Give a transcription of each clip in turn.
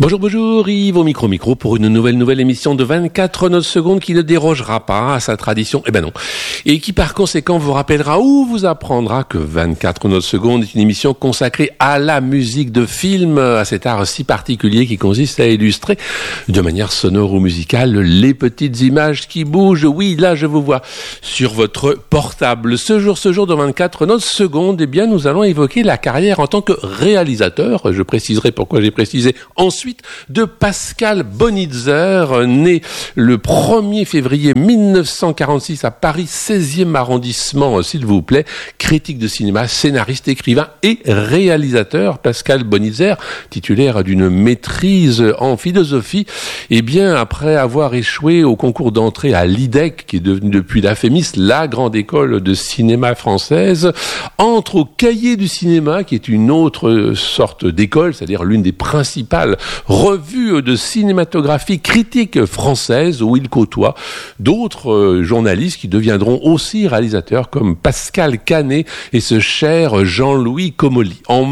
Bonjour, Yves au micro pour une nouvelle émission de 24 notes secondes qui ne dérogera pas à sa tradition, non. Et qui par conséquent vous rappellera ou vous apprendra que 24 notes secondes est une émission consacrée à la musique de film, à cet art si particulier qui consiste à illustrer de manière sonore ou musicale les petites images qui bougent. Oui, là je vous vois sur votre portable. Ce jour de 24 notes secondes, nous allons évoquer la carrière en tant que réalisateur. Je préciserai pourquoi j'ai précisé ensuite de Pascal Bonitzer, né le 1er février 1946 à Paris 16e arrondissement, s'il vous plaît, critique de cinéma, scénariste, écrivain et réalisateur. Pascal Bonitzer, titulaire d'une maîtrise en philosophie, après avoir échoué au concours d'entrée à l'IDEC, qui est devenu depuis la FEMIS, la grande école de cinéma française, entre au Cahier du cinéma, qui est une autre sorte d'école, c'est-à-dire l'une des principales revues de cinématographie critique française, où il côtoie d'autres journalistes qui deviendront aussi réalisateurs comme Pascal Canet et ce cher Jean-Louis Comolli. En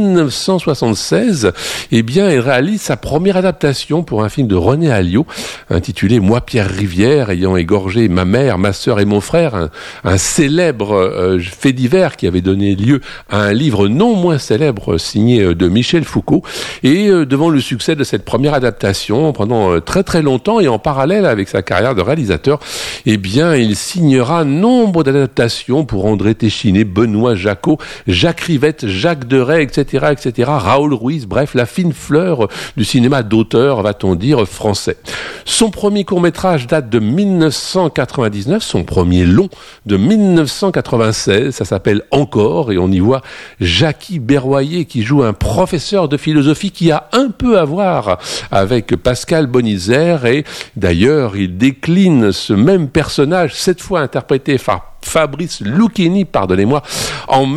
1976, il réalise sa première adaptation pour un film de René Alliot, intitulé Moi Pierre Rivière, ayant égorgé ma mère, ma sœur et mon frère, un célèbre fait divers qui avait donné lieu à un livre non moins célèbre signé de Michel Foucault. Et devant le succès de cette première adaptation, pendant très très longtemps et en parallèle avec sa carrière de réalisateur, il signera nombre d'adaptations pour André Téchiné, Benoît Jacot, Jacques Rivette, Jacques Deray, etc., Raoul Ruiz, bref, la fine fleur du cinéma d'auteur, va-t-on dire, français. Son premier court-métrage date de 1999, son premier long de 1996, ça s'appelle Encore, et on y voit Jackie Berroyer qui joue un professeur de philosophie qui a un peu à voir avec Pascal Bonitzer, et d'ailleurs il décline ce même personnage, cette fois interprété par Fabrice Lucchini, pardonnez-moi, en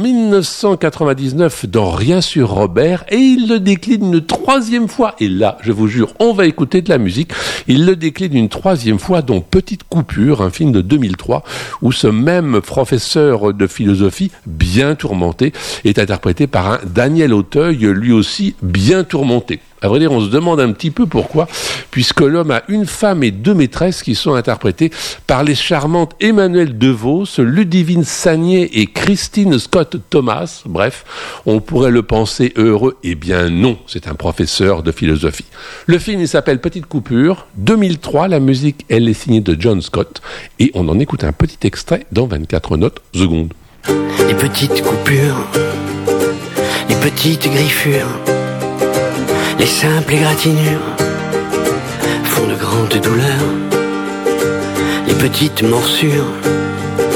1999 dans Rien sur Robert, et il le décline une troisième fois, et là, je vous jure, on va écouter de la musique, il le décline une troisième fois dans Petite Coupure, un film de 2003, où ce même professeur de philosophie, bien tourmenté, est interprété par un Daniel Auteuil, lui aussi bien tourmenté. À vrai dire, on se demande un petit peu pourquoi, puisque l'homme a une femme et deux maîtresses qui sont interprétées par les charmantes Emmanuelle DeVos, Ludivine Sagné et Christine Scott Thomas. Bref, on pourrait le penser heureux. Non, c'est un professeur de philosophie. Le film, il s'appelle Petite Coupure, 2003. La musique, elle est signée de John Scott. Et on en écoute un petit extrait dans 24 notes secondes. Les petites coupures, les petites griffures, les simples égratignures font de grandes douleurs. Les petites morsures